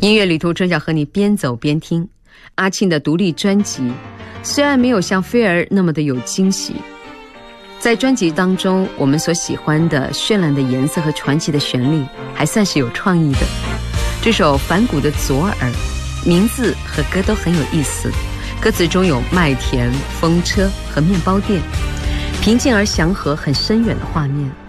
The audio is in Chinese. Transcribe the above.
音乐旅途中想和你边走边听。阿庆的独立专辑虽然没有像菲儿那么的有惊喜，在专辑当中我们所喜欢的绚烂的颜色和传奇的旋律还算是有创意的。这首反骨的左耳，名字和歌都很有意思，歌词中有麦田、风车和面包店，平静而祥和、很深远的画面。